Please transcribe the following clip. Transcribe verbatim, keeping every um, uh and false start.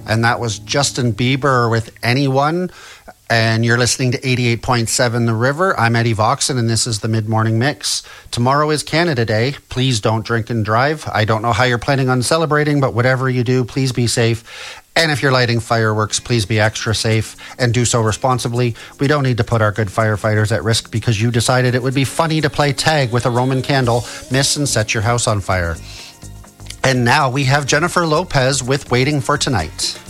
And that was Justin Bieber with Anyone. And you're listening to eighty-eight point seven The River. I'm Eddie Voxon, and this is the Mid-Morning Mix. Tomorrow is Canada Day. Please don't drink and drive. I don't know how you're planning on celebrating, but whatever you do, please be safe. And if you're lighting fireworks, please be extra safe and do so responsibly. We don't need to put our good firefighters at risk because you decided it would be funny to play tag with a Roman candle, miss, and set your house on fire. And now we have Jennifer Lopez with Waiting for Tonight.